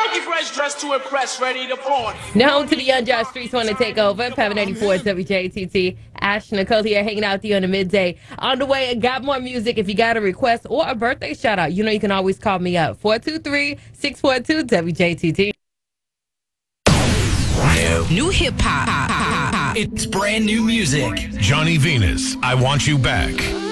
Funky fresh dressed to impress, ready to pawn. Now to the Young Josh Streets want to take over. Pavin 84 WJTT. Ash Nicole here hanging out with you on the midday. On the way, got more music. If you got a request or a birthday shout out, you know you can always call me up. 423-642 WJTT. New hip hop. It's brand new music. Johnny Venus, I Want You Back.